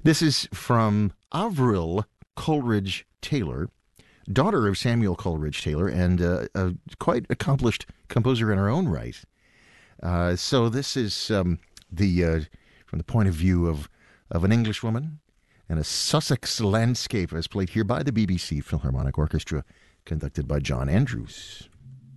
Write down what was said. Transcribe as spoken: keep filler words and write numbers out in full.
This is from Avril Coleridge Taylor, daughter of Samuel Coleridge Taylor, and uh, a quite accomplished composer in her own right. Uh, so this is um, the uh, from the point of view of of an Englishwoman and a Sussex landscape, as played here by the B B C Philharmonic Orchestra, conducted by John Andrews.